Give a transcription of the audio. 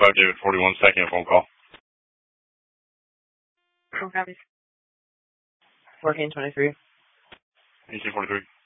5 David 41, second phone call. Phone copies. 1423. 1843.